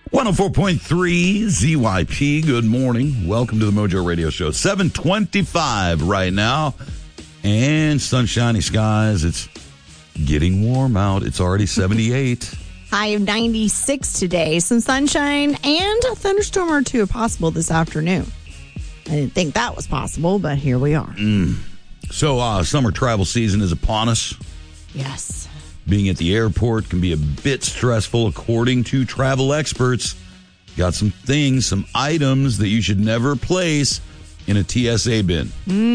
104.3 ZYP. Good morning. Welcome to the Mojo Radio Show. 7:25 right now. And sunshiny skies. It's getting warm out. It's already 78. High of 96 today. Some sunshine and a thunderstorm or two possible this afternoon. I didn't think that was possible, but here we are. So, summer travel season is upon us. Yes. Being at the airport can be a bit stressful, according to travel experts. Got some things, some items that you should never place in a TSA bin.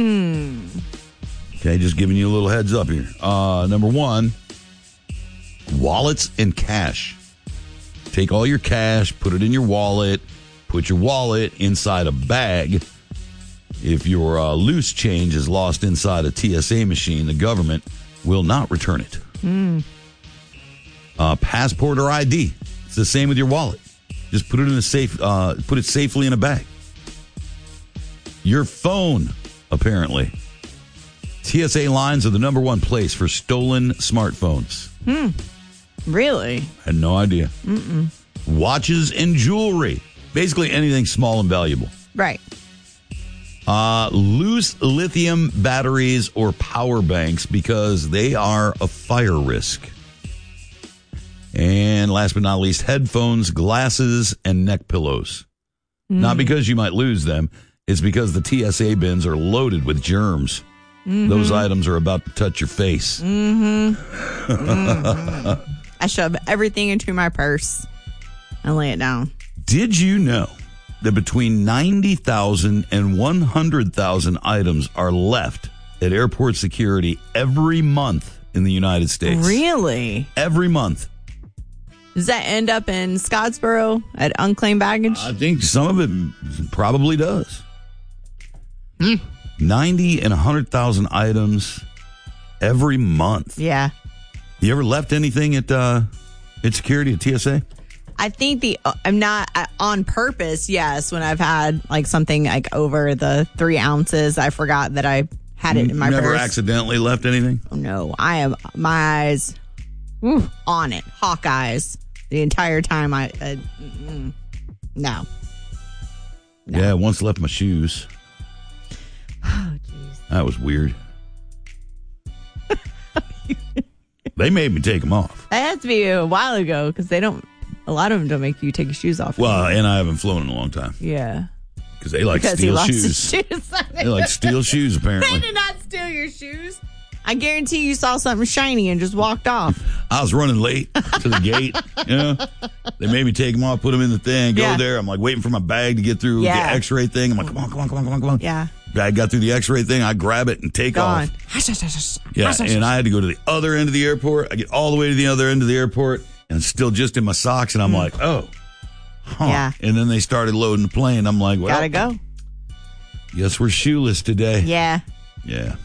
Okay, just giving you a little heads up here. Number one, wallets and cash. Take all your cash, put it in your wallet, put your wallet inside a bag. If your loose change is lost inside a TSA machine, the government will not return it. Passport or ID. It's the same with your wallet. Just put it in a safe. Put it safely in a bag. Your phone, apparently. TSA lines are the number one place for stolen smartphones. Really? Had no idea. Watches and jewelry. Basically anything small and valuable. Right. Loose lithium batteries or power banks because they are a fire risk. And last but not least, headphones, glasses, and neck pillows. Not because you might lose them. It's because the TSA bins are loaded with germs. Those items are about to touch your face. I shove everything into my purse and lay it down. Did you know that between 90,000 and 100,000 items are left at airport security every month in the United States? Really? Every month. Does that end up in Scottsboro at unclaimed baggage? I think some of it probably does. 90 and 100,000 items every month. Yeah. You ever left anything at security at TSA? I think I'm not on purpose. Yes, when I've had like something like over the 3 ounces, I forgot that I had it in my purse. Never accidentally left anything? Oh, no, I am my eyes on it, hawk eyes the entire time. No. Yeah, I once left my shoes. Oh, jeez. That was weird. They made me take them off. That had to be a while ago because a lot of them don't make you take your shoes off. Well, and I haven't flown in a long time. Yeah. Because they like Because steal he lost shoes. his shoes. They like steal shoes, They apparently. did not steal your shoes. I guarantee you saw something shiny and just walked off. I was running late to the gate. They made me take them off, put them in the thing, go there. I'm like waiting for my bag to get through the x-ray thing. I'm like, come on. Yeah. Bag got through the x-ray thing. I grab it and take off. Yeah, and I had to go to the other end of the airport. I get all the way to the other end of the airport and it's still just in my socks. And I'm like, oh. Huh. Yeah. And then they started loading the plane. I'm like, well. Gotta go. Guess we're shoeless today. Yeah. Yeah.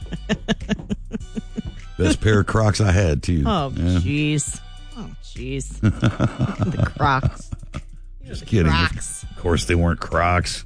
Best pair of Crocs I had, too. Oh, jeez. The Crocs. Just kidding. Crocs. Of course, they weren't Crocs.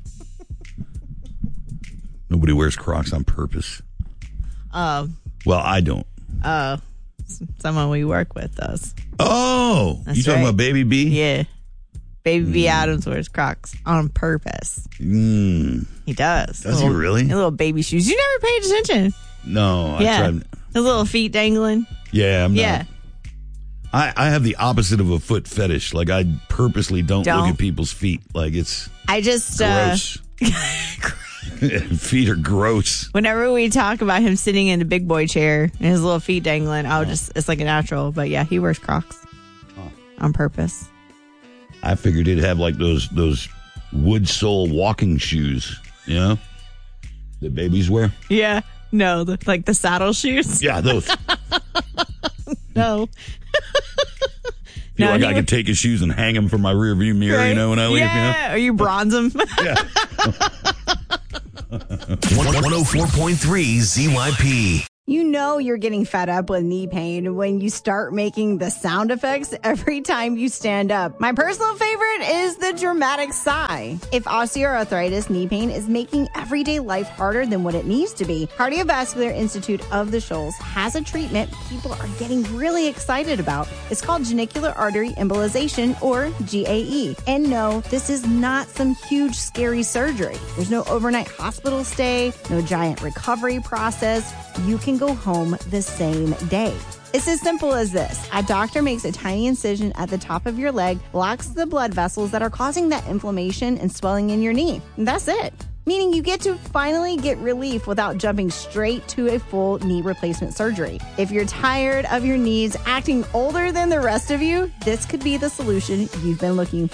Nobody wears Crocs on purpose. Well, I don't. Someone we work with does. Oh, That's you talking right. about Baby B? Yeah. Baby B. Adams wears Crocs on purpose. He does. Does he really? Little baby shoes. You never paid attention. No. Yeah. I tried. His little feet dangling. Yeah, I'm Yeah. not. I have the opposite of a foot fetish. Like, I purposely don't look at people's feet. Like, it's I just gross. Feet are gross. whenever we talk about him sitting in a big boy chair and his little feet dangling, it's like a natural. But yeah, he wears Crocs on purpose. I figured he'd have like those wood sole walking shoes, that babies wear. Yeah. No, like the saddle shoes. Yeah, those. No. Feel like I could take his shoes and hang them from my rear view mirror, Right? when I leave. Yeah, or you bronze them. Yeah. 104.3 ZYP. You know you're getting fed up with knee pain when you start making the sound effects every time you stand up. My personal favorite is the dramatic sigh. If osteoarthritis knee pain is making everyday life harder than what it needs to be, Cardiovascular Institute of the Shoals has a treatment people are getting really excited about. It's called genicular artery embolization, or GAE. And no, this is not some huge scary surgery. There's no overnight hospital stay, no giant recovery process. You can go home the same day. It's as simple as this. A doctor makes a tiny incision at the top of your leg, blocks the blood vessels that are causing that inflammation and swelling in your knee. And that's it. Meaning you get to finally get relief without jumping straight to a full knee replacement surgery. If you're tired of your knees acting older than the rest of you, this could be the solution you've been looking for.